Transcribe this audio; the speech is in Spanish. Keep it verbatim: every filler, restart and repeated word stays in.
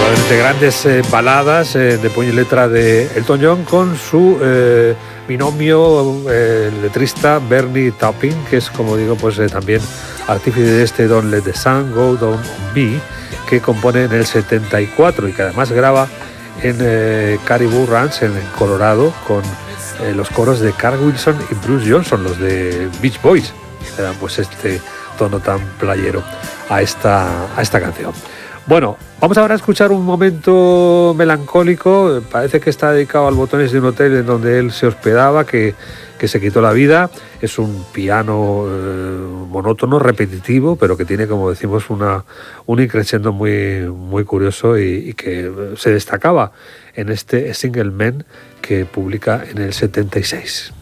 de grandes eh, baladas eh, de puño y letra de Elton John con su eh, binomio eh, letrista Bernie Taupin, que es, como digo, pues eh, también artífice de este Don't Let the Sun Go Down on Me, que compone en el setenta y cuatro y que además graba en eh, Caribou Ranch, en Colorado, con eh, los coros de Carl Wilson y Bruce Johnson, los de Beach Boys, que dan pues este tono tan playero a esta, a esta canción. Bueno, vamos ahora a escuchar un momento melancólico. Parece que está dedicado al Botones de un hotel en donde él se hospedaba, que, que se quitó la vida. Es un piano eh, monótono, repetitivo, pero que tiene, como decimos, una, un increscendo muy, muy curioso y, y que se destacaba en este Single Man que publica en el setenta y seis.